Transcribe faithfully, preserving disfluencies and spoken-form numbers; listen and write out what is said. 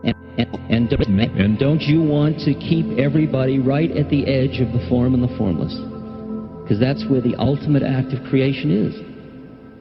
And, and, and, and don't you want to keep everybody right at the edge of the form and the formless? Because that's where the ultimate act of creation is.